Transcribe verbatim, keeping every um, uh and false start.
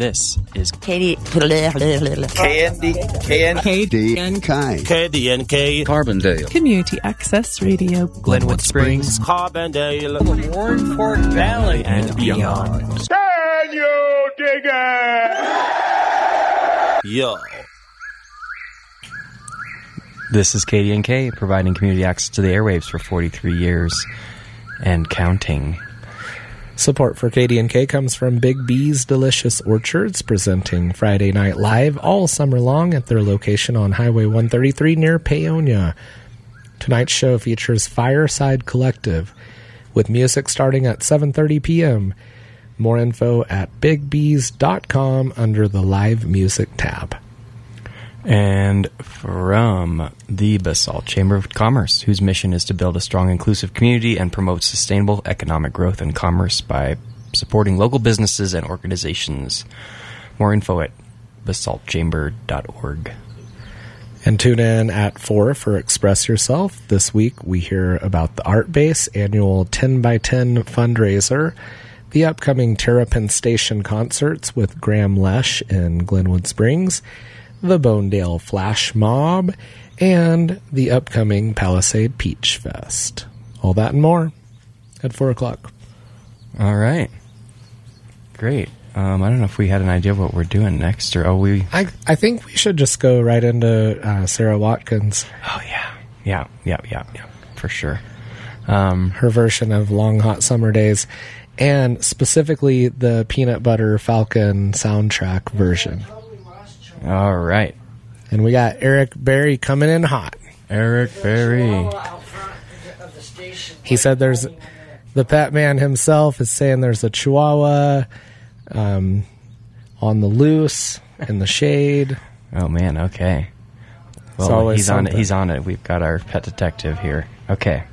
This is Katie. K N D, K N K D N K, K D N K, Carbondale, Community Access Radio, Glenwood Springs, Carbondale, the Warren Fork Valley, and beyond. Can you dig it? Yo. This is K D N K, providing community access to the airwaves for forty-three years and counting. Support for K D N K comes from Big B's Delicious Orchards, presenting Friday Night Live all summer long at their location on Highway one thirty-three near Paonia. Tonight's show features Fireside Collective, with music starting at seven thirty p.m. More info at big bees dot com under the Live Music tab. And from the Basalt Chamber of Commerce, whose mission is to build a strong, inclusive community and promote sustainable economic growth and commerce by supporting local businesses and organizations. More info at basalt chamber dot org. And tune in at four for Express Yourself. This week we hear about the Art Base annual ten by ten fundraiser, the upcoming Terrapin Station concerts with Graham Lesh in Glenwood Springs, the Bonedale Flash Mob, and the upcoming Palisade Peach Fest. All that and more at four o'clock. All right. Great. Um, I don't know if we had an idea of what we're doing next, or oh, we... I, I think we should just go right into uh, Sarah Watkins. Oh, yeah. Yeah, yeah, yeah, yeah, for sure. Um, Her version of Long Hot Summer Days, and specifically the Peanut Butter Falcon soundtrack version. All right. And we got Eric Berry coming in hot. Eric Berry. He said there's... The Pat Man himself is saying there's a Chihuahua um, on the loose, in the shade. Oh, man, okay. Well, he's on it. He's on it. We've got our pet detective here. Okay.